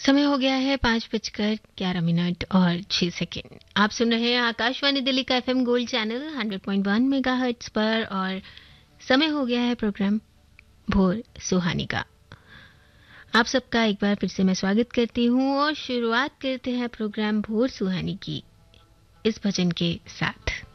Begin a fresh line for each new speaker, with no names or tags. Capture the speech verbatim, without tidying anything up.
समय हो गया है पाँच बजकर ग्यारह मिनट और छह सेकेंड। आप सुन रहे हैं आकाशवाणी दिल्ली का एफएम गोल्ड चैनल सौ पॉइंट एक मेगाहर्ट्ज पर और समय हो गया है प्रोग्राम भोर सुहानी का। आप सबका एक बार फिर से मैं स्वागत करती हूँ और शुरुआत करते हैं प्रोग्राम भोर सुहानी की इस भजन के साथ।